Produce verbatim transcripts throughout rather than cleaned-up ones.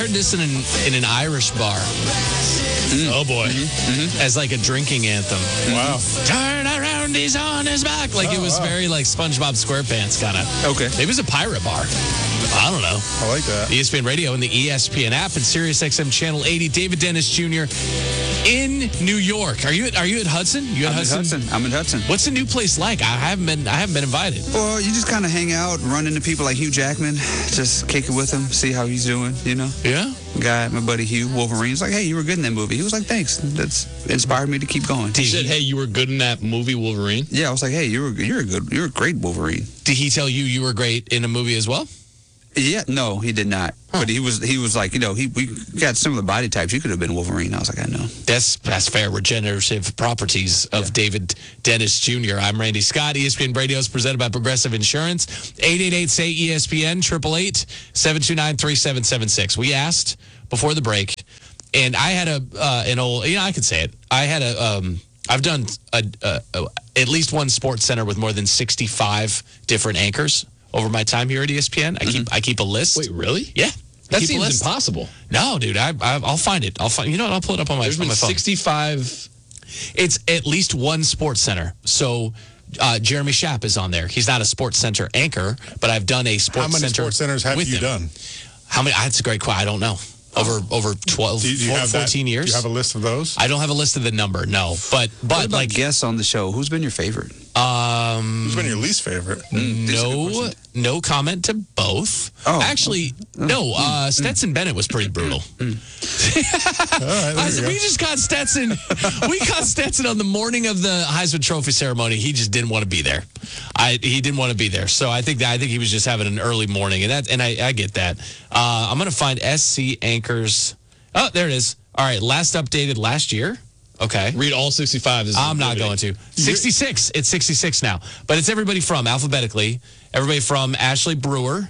heard this in an, in an Irish bar. Mm. Oh, boy. Mm-hmm. Mm-hmm. As like a drinking anthem. Wow. Turn around, he's on his back. Like oh, it was wow. very like SpongeBob SquarePants kind of. Okay. Maybe it was a pirate bar. I don't know. I like that. E S P N Radio and the E S P N app and Sirius X M Channel eighty. David Dennis Junior in New York. Are you at, are you at Hudson? You at I'm Hudson? in Hudson. I'm in Hudson. What's the new place like? I haven't been I haven't been invited. Well, you just kind of hang out, run into people like Hugh Jackman, just kick it with him, see how he's doing, you know? Yeah. Guy, my buddy Hugh, Wolverine's like, hey, you were good in that movie. He was like, thanks. That's inspired me to keep going. He said, hey, you were good in that movie, Wolverine? Yeah, I was like, hey, you were you're a good you're a great Wolverine. Did he tell you you were great in a movie as well? Yeah, no, he did not. Huh. But he was he was like, you know, he we got similar body types. You could have been Wolverine. I was like, I know. That's that's fair. Regenerative properties of yeah. David Dennis Junior I'm Randy Scott. E S P N Radio is presented by Progressive Insurance. eight eight eight, S A Y, E S P N, eight eight eight, seven two nine, three seven seven six. We asked before the break, and I had a uh, an old, you know, I could say it. I had a, um, I've done a, a, a, at least one sports center with more than sixty-five different anchors over my time here at E S P N. I keep mm-hmm. I keep a list. Wait, really? Yeah. That seems impossible. No, dude. I, I I'll find it. I'll find. You know what? I'll pull it up on my, There's on been my phone. sixty-five. It's at least one sports center. So uh, Jeremy Schaap is on there. He's not a sports center anchor, but I've done a sports center. How many center sports centers have you him. done? How many? That's a great question. I don't know. Over over twelve, do you, do you four, have fourteen that, years. Do you have a list of those? I don't have a list of the number. No, but but what about like guests on the show. Who's been your favorite? Um, Who's been your least favorite? Mm, no, no comment to both. Oh, actually, oh. no. Uh, Stetson mm. Bennett was pretty brutal. Mm. All right, I, we just got Stetson. We got Stetson on the morning of the Heisman Trophy ceremony. He just didn't want to be there. I he didn't want to be there. So I think that I think he was just having an early morning, and that and I, I get that. Uh, I'm gonna find S C anchors. Oh, there it is. All right, last updated last year. Okay. Read all sixty-five. This I'm not going to. sixty-six. It's sixty-six now. But it's everybody from, alphabetically, everybody from Ashley Brewer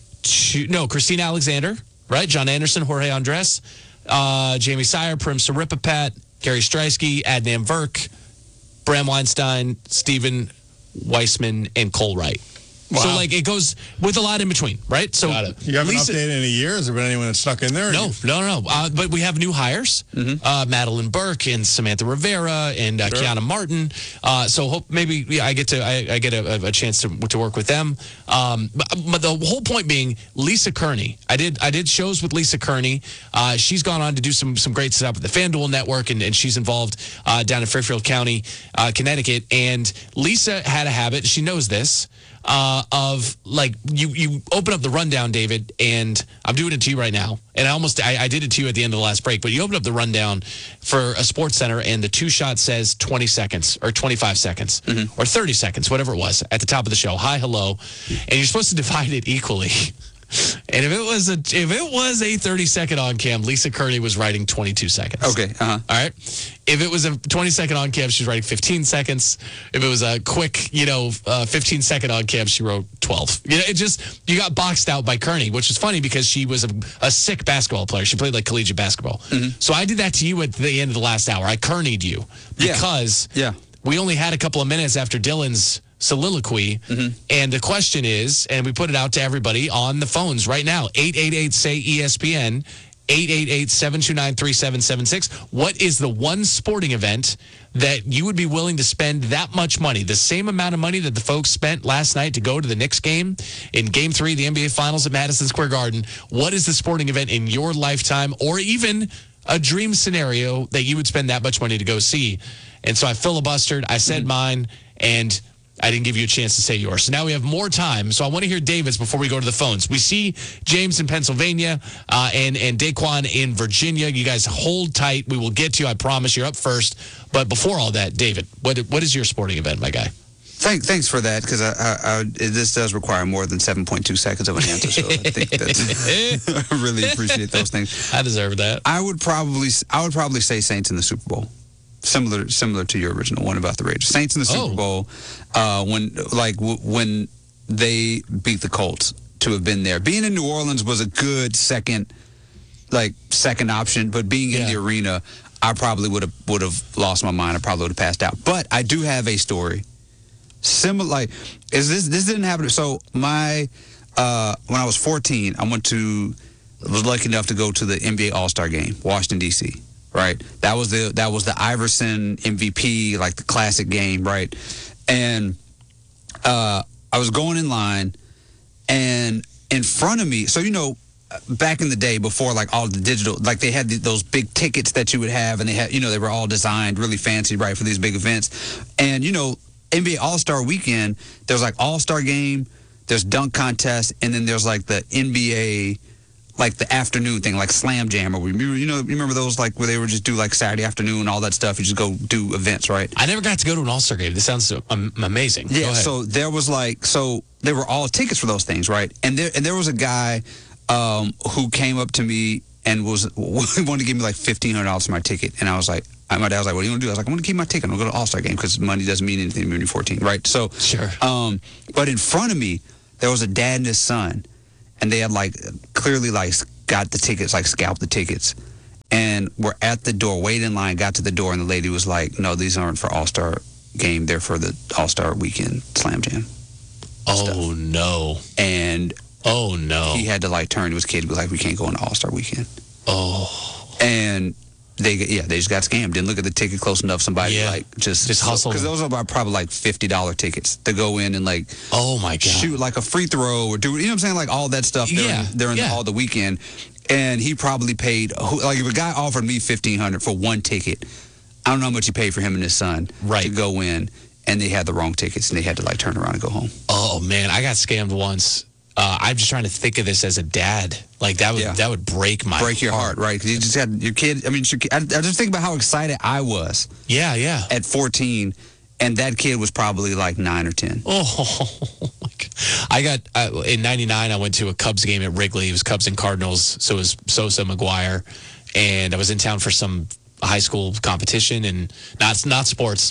to, no, Christina Alexander, right? John Anderson, Jorge Andres, uh, Jamie Sire, Prim Saripapat, Gary Streisky, Adnan Verk, Bram Weinstein, Stephen Weissman, and Cole Wright. Wow. So, like, it goes with a lot in between, right? So Got it. You haven't Lisa, updated in a year? Has there been anyone that's stuck in there? No, you? no, no, no. Uh, but we have new hires. Mm-hmm. Uh, Madeline Burke and Samantha Rivera and uh, sure. Kiana Martin. Uh, so hope maybe yeah, I get to I, I get a, a chance to to work with them. Um, but, but the whole point being, Lisa Kearney. I did I did shows with Lisa Kearney. Uh, she's gone on to do some some great stuff at the FanDuel Network, and, and she's involved uh, down in Fairfield County, uh, Connecticut. And Lisa had a habit. She knows this. Uh, of like you, you open up the rundown, David, and I'm doing it to you right now. And I almost I, I did it to you at the end of the last break. But you open up the rundown for a sports center, and the two shot says twenty seconds or twenty-five seconds mm-hmm. or thirty seconds, whatever it was, at the top of the show. Hi, hello, and you're supposed to divide it equally. And if it was a if it was a thirty second on cam, Lisa Kearney was writing twenty-two seconds. Okay. Uh-huh. All right. If it was a twenty second on cam, she's writing fifteen seconds. If it was a quick, you know, uh, fifteen second on cam, she wrote twelve. You know, it just you got boxed out by Kearney, which is funny because she was a, a sick basketball player. She played like collegiate basketball. Mm-hmm. So I did that to you at the end of the last hour. I Kearneyed you because yeah. Yeah. we only had a couple of minutes after Dylan's soliloquy, mm-hmm. and the question is, and we put it out to everybody on the phones right now, eight eight eight, S A Y, E S P N, eight eight eight, seven two nine, three seven seven six. What is the one sporting event that you would be willing to spend that much money, the same amount of money that the folks spent last night to go to the Knicks game in Game three of the N B A Finals at Madison Square Garden? What is the sporting event in your lifetime, or even a dream scenario that you would spend that much money to go see? And so I filibustered, I said mm-hmm. mine, and I didn't give you a chance to say yours. So now we have more time. So I want to hear David's before we go to the phones. We see James in Pennsylvania uh, and, and Daquan in Virginia. You guys hold tight. We will get to you. I promise. You're up first. But before all that, David, what what is your sporting event, my guy? Thank, thanks for that, because I, I, I, this does require more than seven point two seconds of an answer, so I think that's, I really appreciate those things. I deserve that. I would probably I would probably say Saints in the Super Bowl. Similar, similar to your original one about the Raiders. Saints in the Super oh. Bowl, uh, when like w- when they beat the Colts, to have been there. Being in New Orleans was a good second, like second option, but being yeah. in the arena, I probably would have would have lost my mind. I probably would have passed out. But I do have a story, similar. Like, is this this didn't happen? So my uh, when I was fourteen, I went to was lucky enough to go to the N B A All-Star game, Washington D C. Right, that was the that was the Iverson M V P, like the classic game, right? And uh, I was going in line, and in front of me, so you know, back in the day before like all the digital, like they had the, those big tickets that you would have, and they had, you know, they were all designed really fancy, right, for these big events. And you know, N B A All-Star Weekend, there's like All-Star Game, there's dunk contest, and then there's like the N B A, like the afternoon thing, like Slam Jam, or you know, you remember those, like where they would just do like Saturday afternoon, all that stuff. You just go do events, right? I never got to go to an All-Star game. This sounds um, amazing. Yeah. So there was like, so there were all tickets for those things, right? And there and there was a guy um, who came up to me and was wanted to give me like fifteen hundred dollars for my ticket, and I was like, my dad was like, "What do you want to do?" I was like, "I want to keep my ticket. I'm gonna go to the All-Star game because money doesn't mean anything when you're fourteen, right?" So sure. Um, but in front of me, there was a dad and his son, and they had like clearly like got the tickets, like scalped the tickets, and we're at the door, waiting in line, got to the door, and the lady was like, "No, these aren't for All-Star game. They're for the All-Star Weekend Slam Jam." Oh stuff. no. And oh no. he had to like turn to his kid and be like, "We can't go on the All-Star Weekend." Oh. And they yeah they just got scammed. Didn't look at the ticket close enough. Somebody yeah. like just just hustle, because those are about probably like fifty dollar tickets to go in and like oh my god shoot like a free throw or do, you know what I'm saying, like all that stuff during, yeah during yeah. all the weekend. And he probably paid, like if a guy offered me fifteen hundred for one ticket, I don't know how much he paid for him and his son right. to go in, and they had the wrong tickets and they had to like turn around and go home. Oh man, I got scammed once. Uh, I'm just trying to think of this as a dad. Like that would yeah. that would break my break your heart, heart, right? Because you just had your kid. I mean, your kid, I, I just think about how excited I was. Yeah, yeah. At fourteen, and that kid was probably like nine or ten. Oh, my God. I got uh, in ninety-nine. I went to a Cubs game at Wrigley. It was Cubs and Cardinals, so it was Sosa, McGuire, and I was in town for some high school competition and not not sports.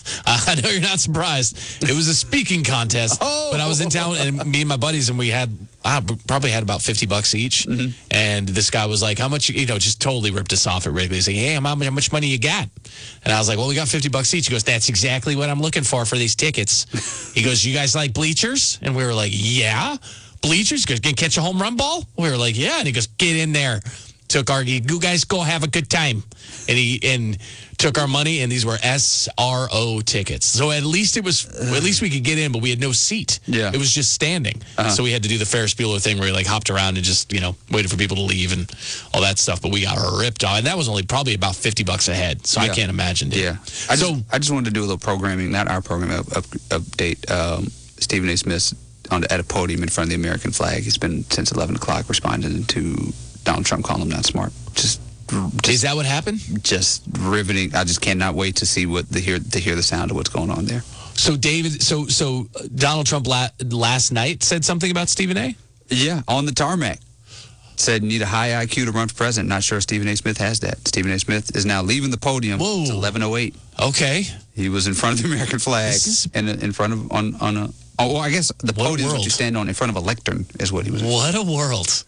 I know you're not surprised. It was a speaking contest, oh. but I was in town and me and my buddies and we had I probably had about fifty bucks each. Mm-hmm. And this guy was like, "How much?" You know, just totally ripped us off at Wrigley. He's like, "Hey, how much, how much money you got?" And I was like, "Well, we got fifty bucks each." He goes, "That's exactly what I'm looking for for these tickets." He goes, "You guys like bleachers?" And we were like, "Yeah, bleachers." He goes, "Can catch a home run ball?" We were like, "Yeah." And he goes, "Get in there." Took our, you guys go have a good time. And he and took our money, and these were S R O tickets. So at least it was, at least we could get in, but we had no seat. Yeah. It was just standing. Uh-huh. So we had to do the Ferris Bueller thing where he like hopped around and just, you know, waited for people to leave and all that stuff. But we got ripped off. And that was only probably about fifty bucks a head. So yeah. I can't imagine. Dude. Yeah. I so just, I just wanted to do a little programming, not our program, up, up, update. Um, Stephen A. Smith on the, at a podium in front of the American flag. He's been since eleven o'clock responding to Donald Trump calling him not smart. Just, just is that what happened? Just riveting. I just cannot wait to see what the hear to hear the sound of what's going on there. So David, so so Donald Trump la- last night said something about Stephen A. Yeah, on the tarmac. Said need a high I Q to run for president. Not sure Stephen A. Smith has that. Stephen A. Smith is now leaving the podium. Whoa. It's eleven oh eight. Okay. He was in front of the American flag is... and in front of on on a. Oh, well, I guess the podium is what you stand on in front of a lectern is what he was. What a world.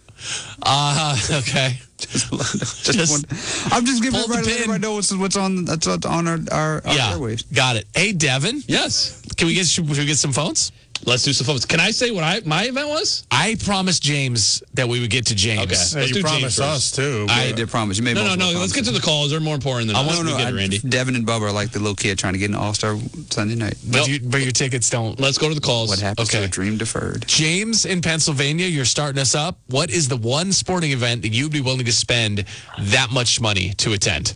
Uh, okay. just, just, just one, I'm just giving everybody, everybody know what's, what's on that's on our, our, our yeah, airwaves. Got it. Hey, Devin. Yes. Can we get should we get some phones? Let's do some phones. Can I say what I my event was? I promised James that we would get to James. Okay. Hey, let's you do promised James us too. I did promise. You made no, no, no. Let's get to the calls. They're more important than I us. want to get Randy. Devin and Bubba are like the little kid trying to get an All-Star Sunday night. But, nope. you, but your tickets don't. Let's go to the calls. What happens okay. to a dream deferred? James in Pennsylvania, you're starting us up. What is the one sporting event that you'd be willing to spend that much money to attend?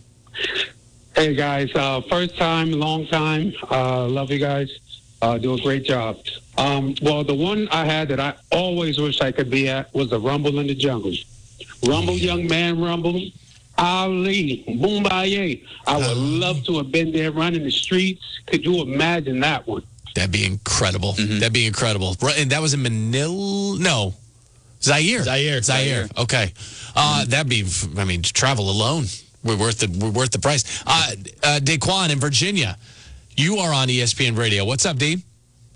Hey, guys. Uh, first time, long time. Uh, love you guys. Uh, do a great job. Um, well, the one I had that I always wish I could be at was the Rumble in the Jungle. Rumble, young man, Rumble. Ali, Boombaye. I would love to have been there running the streets. Could you imagine that one? That'd be incredible. Mm-hmm. That'd be incredible. And that was in Manila? No. Zaire. Zaire. Zaire. Okay. Uh, that'd be, I mean, travel alone. We're worth the, we're worth the price. Uh, uh, Daquan in Virginia. You are on E S P N Radio. What's up, D?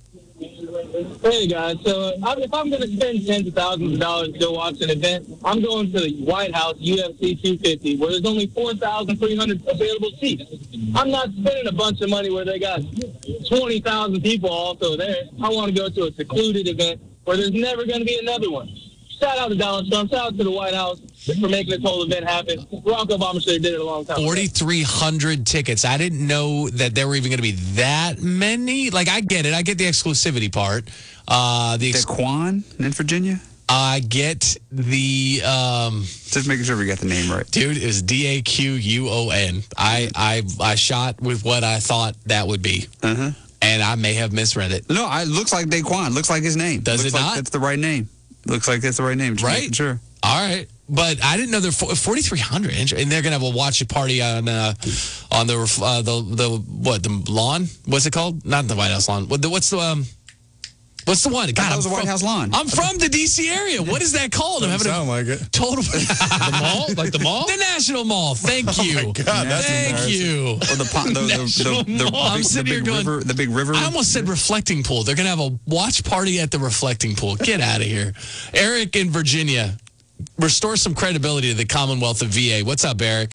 Hey, guys. So if I'm going to spend tens of thousands of dollars to go watch an event, I'm going to the White House U F C two fifty, where there's only four thousand three hundred available seats. I'm not spending a bunch of money where they got twenty thousand people also there. I want to go to a secluded event where there's never going to be another one. shout out to Donald Trump. Shout out to the White House for making this whole event happen. Barack Obama should have did it a long time ago. forty-three hundred tickets. I didn't know that there were even going to be that many. Like, I get it. I get the exclusivity part. Uh, the ex- Daquan in Virginia? I get the um, Just making sure we got the name right. dude. It was D A Q U O N. I I I shot with what I thought that would be, Uh-huh. and I may have misread it. No, it looks like Daquan. Looks like his name. Does looks it like not? That's the right name. Looks like that's the right name. Just Right? making Sure. All right, but I didn't know they're forty-three hundred, and they're gonna have a watch party on uh, on the uh, the the what the lawn? What's it called? Not the White House lawn. What the, what's the um? What's the one? God, thought it was I'm the White from- House lawn. I'm from the D C area. What is that called? I'm Doesn't having a sound like it. total. The mall? Like the mall? The National Mall. Thank you. Oh my God, that's Thank embarrassing. you. Or the pond, the, the, National the, the, Mall. I'm big, the sitting big here going- river, the big river. I almost said reflecting pool. They're going to have a watch party at the reflecting pool. Get out of here. Eric in Virginia. Restore some credibility to the Commonwealth of V A. What's up, Eric?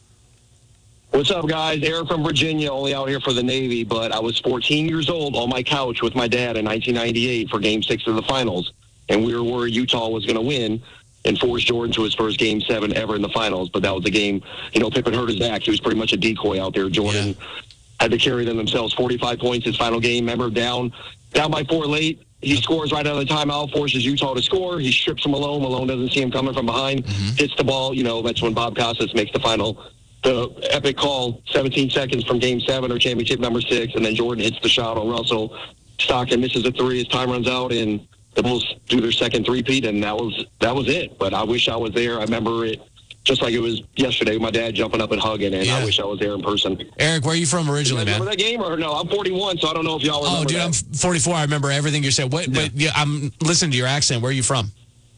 What's up, guys? Eric from Virginia, only out here for the Navy, but I was fourteen years old on my couch with my dad in nineteen ninety-eight for Game six of the finals, and we were worried Utah was going to win and force Jordan to his first Game seven ever in the finals, but that was the game, you know, Pippen hurt his back. He was pretty much a decoy out there. Jordan Yeah. had to carry them themselves. forty-five points his final game. Remember, down, down by four late. He scores right out of the timeout, forces Utah to score. He strips him Malone. Malone doesn't see him coming from behind, hits the ball. You know, that's when Bob Costas makes the final. The epic call, seventeen seconds from Game seven or championship number six, and then Jordan hits the shot on Russell. Stockton misses a three as time runs out, and the Bulls do their second three-peat, and that was that was it. But I wish I was there. I remember it just like it was yesterday, my dad jumping up and hugging, and Yeah. I wish I was there in person. Eric, where are you from originally, Remember man? that game or no? I'm forty-one, so I don't know if y'all remember Oh, dude, that. I'm forty-four. I remember everything you said. What? But yeah, I'm listening to your accent. Where are you from?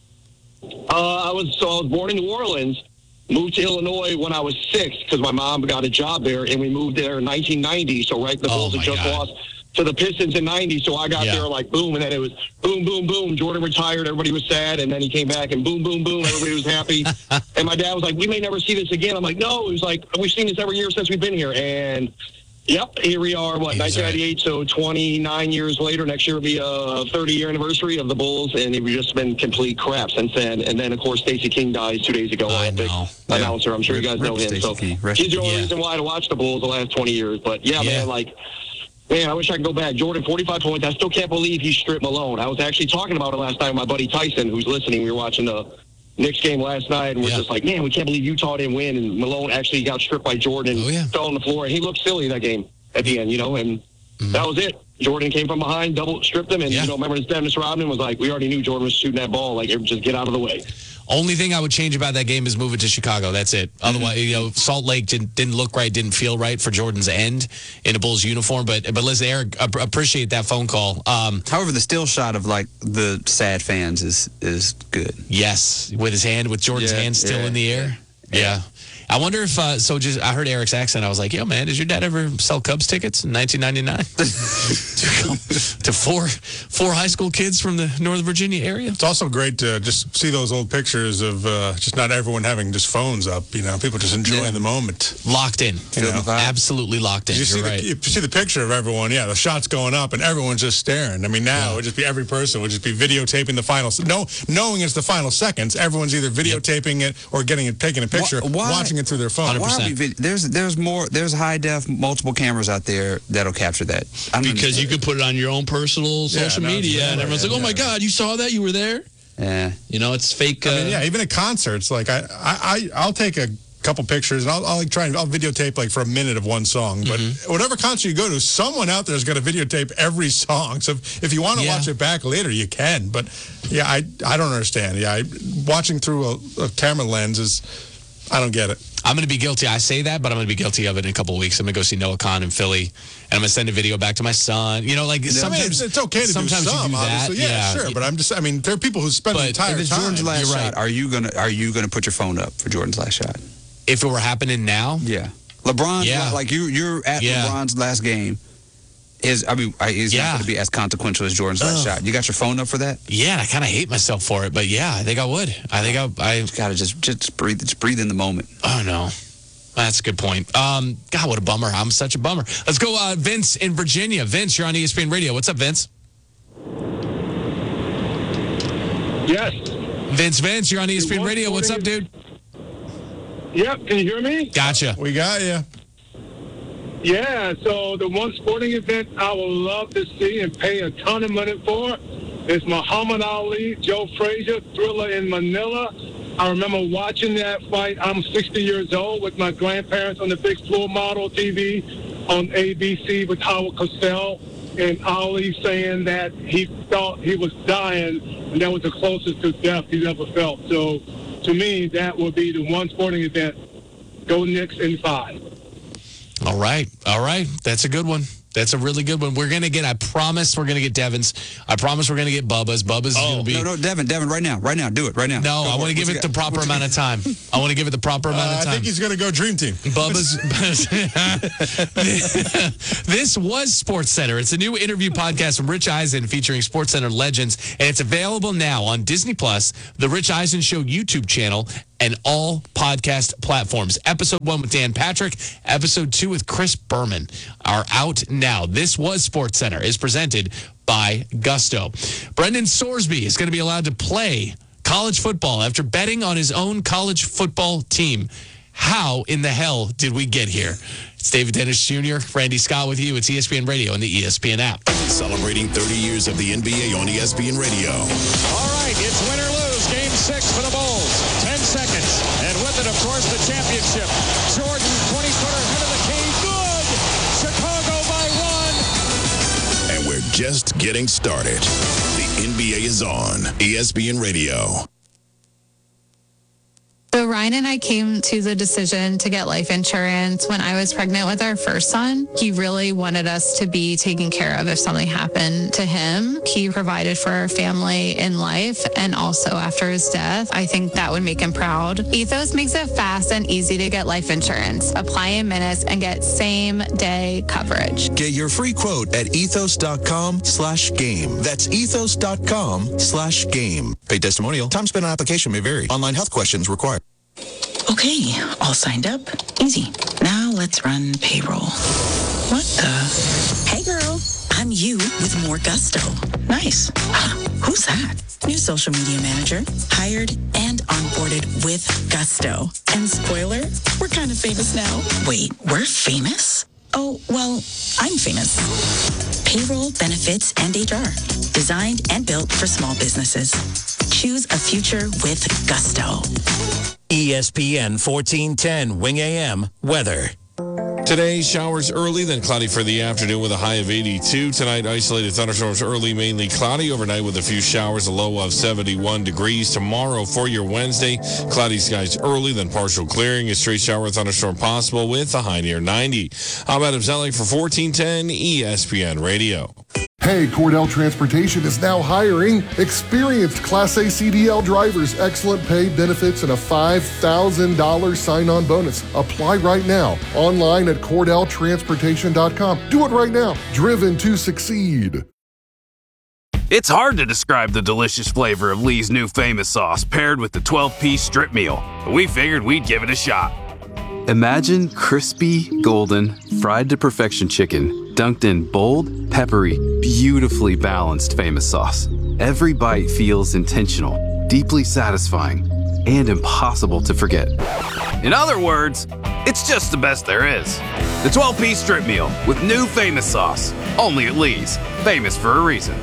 Uh, I was so I was born in New Orleans, moved to Illinois when I was six because my mom got a job there, and we moved there in nineteen ninety. So right, the Oh, Bulls had my just God. lost to the Pistons in ninety. So I got Yeah. there like boom, and then it was boom, boom, boom. Jordan retired, everybody was sad, and then he came back and boom, boom, boom, everybody was happy. And my dad was like, "We may never see this again." I'm like, "No," it was like we've seen this every year since we've been here, and. Yep, here we are, what, He was nineteen ninety-eight, so twenty-nine years later. Next year will be a thirty-year anniversary of the Bulls, and we've just been complete crap since then. And then, of course, Stacey King dies two days ago. I a big know. announcer. I'm sure you guys Rip know him. Stacey So King. Rest he's the only yeah. reason why I watched the Bulls the last twenty years. But, yeah, Yeah. man, like, man, I wish I could go back. Jordan, forty-five points. I still can't believe he stripped Malone. I was actually talking about it last night with my buddy Tyson, who's listening. We were watching the Knicks game last night, and we're Yeah. just like, man, we can't believe Utah didn't win. And Malone actually got stripped by Jordan and Oh, yeah. fell on the floor. And he looked silly that game at the end, you know, and that was it. Jordan came from behind, double stripped him, and, Yeah. you know, remember Dennis Rodman was like, we already knew Jordan was shooting that ball. Like, just get out of the way. Only thing I would change about that game is move it to Chicago. That's it. Otherwise, you know, Salt Lake didn't, didn't look right, didn't feel right for Jordan's end in a Bulls uniform. But but listen, Eric, I appreciate that phone call. Um, However, the still shot of like the sad fans is is good. yes, with his hand, with Jordan's Yeah, hand still yeah, in the air. Yeah. I wonder if, uh, so just, I heard Eric's accent. I was like, yo, man, did your dad ever sell Cubs tickets in nineteen ninety-nine? to, to four four high school kids from the Northern Virginia area? It's also great to just see those old pictures of uh, just not everyone having just phones up. You know, people just enjoying Yeah. the moment. Locked in. You know, Absolutely locked in. you see You're the right. you see the picture of everyone. Yeah, the shot's going up and everyone's just staring. I mean, now it would just be every person would just be videotaping the final. No, knowing it's the final seconds, everyone's either videotaping it or getting it, taking a picture, Why- why- watching it through their phone. Why are we vid- there's there's more there's high def multiple cameras out there that'll capture that. I don't Because you understand. could put it on your own personal Yeah, social no, media, yeah, and everyone's like, "Oh my yeah. God, you saw that? You were there." Yeah. You know, it's fake. Uh, I mean, yeah, even at concerts, like I, I, I I'll take a couple pictures and I'll, I'll like try and I'll videotape like for a minute of one song. But whatever concert you go to, someone out there is going to videotape every song. So if, if you want to Yeah. watch it back later, you can. But yeah, I, I don't understand. Yeah, I, watching through a, a camera lens is, I don't get it. I'm going to be guilty. I say that, but I'm going to be guilty of it in a couple of weeks. I'm going to go see Noah Khan in Philly, and I'm going to send a video back to my son. You know, like I mean, sometimes it's, it's okay to do sometimes some, you do that. obviously. Yeah, sure. But I'm just, I mean, there are people who spend the But entire If it's time. Jordan's last You're right. shot, are you gonna are you gonna put your phone up for Jordan's last shot? If it were happening now, Yeah. LeBron's Yeah. like you you're at Yeah. LeBron's last game. Is I mean he's Yeah. not gonna be as consequential as Jordan's last Ugh. shot. You got your phone up for that? yeah, I kind of hate myself for it, but yeah, I think I would. I think I, I You gotta just just breathe just breathe in the moment. oh no. That's a good point. Um, God, what a bummer. I'm such a bummer. Let's go, uh, Vince in Virginia. Vince, you're on E S P N Radio. What's up, Vince? Yes. Vince Vince, you're on E S P N Radio. What's up, dude? Yep, can you hear me? Gotcha. We got you. Yeah, so the one sporting event I would love to see and pay a ton of money for is Muhammad Ali, Joe Frazier, Thriller in Manila. I remember watching that fight. I'm sixty years old with my grandparents on the big floor model T V on A B C with Howard Cosell, and Ali saying that he thought he was dying, and that was the closest to death he's ever felt. So, to me, that would be the one sporting event. Go Knicks in five. All right. All right. That's a good one. That's a really good one. We're going to get, I promise we're going to get Devin's. I promise we're going to get Bubba's. Bubba's Oh, going to be. no, no, Devin, Devin, right now, right now, do it, right now. No, Go I for want to give What's it the got? proper What's amount of time. I want to give it the proper amount Uh, of I time. think he's going to go Dream Team. Bubba's. This was Sports Center. It's a new interview podcast from Rich Eisen featuring Sports Center legends, and it's available now on Disney Plus, the Rich Eisen Show YouTube channel, and all podcast platforms. Episode one with Dan Patrick, episode two with Chris Berman are out now. This was Sports Center is presented by Gusto. Brendan Sorsby is going to be allowed to play college football after betting on his own college football team. How in the hell did we get here? It's David Dennis Junior, Randy Scott with you. It's E S P N Radio and the E S P N app. Celebrating thirty years of the N B A on E S P N Radio. All right, it's win or lose. Game six for the Bulls. Ten seconds. And with it, of course, the championship. Jordan, twenty-footer, head of the key. Good. Chicago by one. And we're just getting started. The N B A is on E S P N Radio. So Ryan and I came to the decision to get life insurance when I was pregnant with our first son. He really wanted us to be taken care of if something happened to him. He provided for our family in life and also after his death. I think that would make him proud. Ethos makes it fast and easy to get life insurance. Apply in minutes and get same day coverage. Get your free quote at ethos.com slash game. That's ethos.com slash game. Paid testimonial. Time spent on application may vary. Online health questions required. Okay, all signed up. Easy. Now let's run payroll. What the? Hey girl, I'm you with more gusto. Nice. Huh, who's that? New social media manager. Hired and onboarded with gusto. And spoiler, we're kind of famous now. Wait, we're famous? Oh, well, I'm famous. Payroll, benefits, and H R. Designed and built for small businesses. Choose a future with gusto. E S P N fourteen ten Wing A M weather. Today, showers early, then cloudy for the afternoon with a high of eighty-two. Tonight, isolated thunderstorms early, mainly cloudy. Overnight with a few showers, a low of seventy-one degrees. Tomorrow, for your Wednesday, cloudy skies early, then partial clearing. A straight shower thunderstorm possible with a high near ninety. I'm Adam Zellick for fourteen ten E S P N Radio. Hey, Cordell Transportation is now hiring experienced Class A C D L drivers, excellent pay, benefits, and a five thousand dollars sign-on bonus. Apply right now, online at cordell transportation dot com. Do it right now. Driven to succeed. It's hard to describe the delicious flavor of Lee's new famous sauce paired with the twelve-piece strip meal, but we figured we'd give it a shot. Imagine crispy, golden, fried to perfection chicken dunked in bold, peppery, beautifully balanced famous sauce. Every bite feels intentional, deeply satisfying, and impossible to forget. In other words, it's just the best there is. The twelve-piece strip meal with new famous sauce. Only at Lee's. Famous for a reason.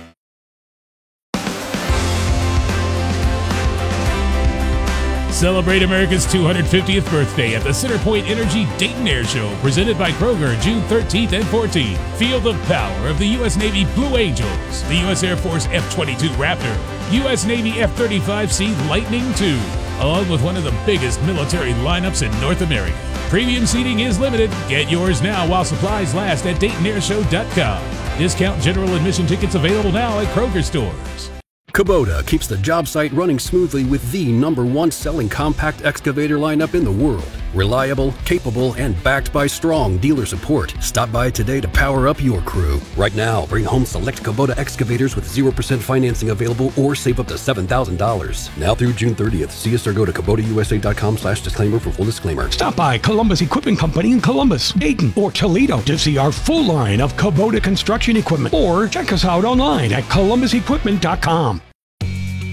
Celebrate America's two hundred fiftieth birthday at the CenterPoint Energy Dayton Air Show, presented by Kroger, June thirteenth and fourteenth. Feel the power of the U S Navy Blue Angels, the U S Air Force F twenty-two Raptor, U S Navy F thirty-five C Lightning two, along with one of the biggest military lineups in North America. Premium seating is limited. Get yours now while supplies last at Dayton Air Show dot com. Discount general admission tickets available now at Kroger stores. Kubota keeps the job site running smoothly with the number one selling compact excavator lineup in the world. Reliable, capable, and backed by strong dealer support. Stop by today to power up your crew. Right now, bring home select Kubota excavators with zero percent financing available or save up to seven thousand dollars. Now through June thirtieth. See us or go to Kubota U S A dot com slash disclaimer for full disclaimer. Stop by Columbus Equipment Company in Columbus, Dayton, or Toledo to see our full line of Kubota construction equipment. Or check us out online at columbus equipment dot com.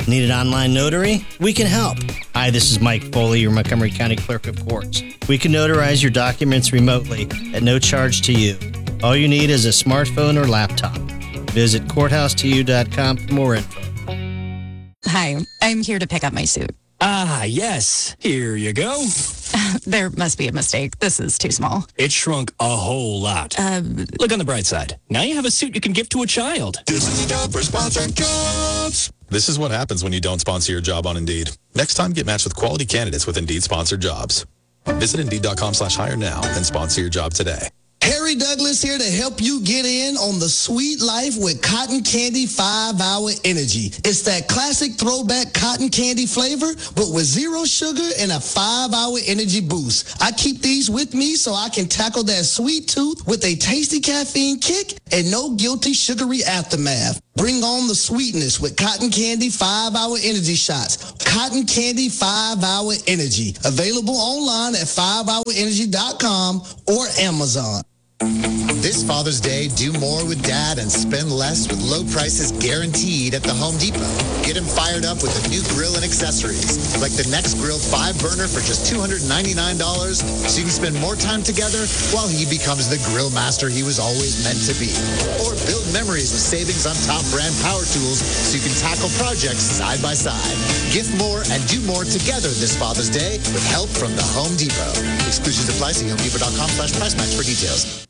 Need an online notary? We can help. Hi, this is Mike Foley, your Montgomery County Clerk of Courts. We can notarize your documents remotely at no charge to you. All you need is a smartphone or laptop. Visit courthouse to you dot com for more info. Hi, I'm here to pick up my suit. Ah, yes. Here you go. There must be a mistake. This is too small. It shrunk a whole lot. Uh, Look on the bright side. Now you have a suit you can give to a child. This is the job for sponsored jobs. This is what happens when you don't sponsor your job on Indeed. Next time, get matched with quality candidates with Indeed sponsored jobs. Visit Indeed.com slash hire now and sponsor your job today. Harry Douglas here to help you get in on the sweet life with Cotton Candy five hour Energy. It's that classic throwback cotton candy flavor, but with zero sugar and a five hour energy boost. I keep these with me so I can tackle that sweet tooth with a tasty caffeine kick and no guilty sugary aftermath. Bring on the sweetness with Cotton Candy five hour Energy shots. Cotton Candy five hour Energy. Available online at five hour energy dot com or Amazon. This Father's Day, do more with Dad and spend less with low prices guaranteed at the Home Depot. Get him fired up with a new grill and accessories, like the Next Grill five burner for just two hundred ninety-nine dollars, so you can spend more time together while he becomes the grill master he was always meant to be. Or build memories with savings on top brand power tools so you can tackle projects side by side. Gift more and do more together this Father's Day with help from the Home Depot. Exclusions apply. See homedepot.com slash price match for details.